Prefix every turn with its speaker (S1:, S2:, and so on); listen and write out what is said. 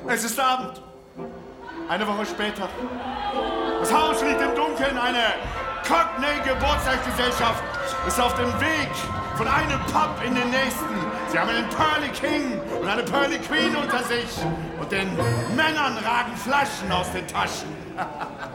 S1: Es ist Abend. Eine Woche später. Das Haus liegt im Dunkeln. Eine Cockney-Geburtstagsgesellschaft ist auf dem Weg von einem Pub in den nächsten. Sie haben einen Pearly King und eine Pearly Queen unter sich. Und den Männern ragen Flaschen aus den Taschen.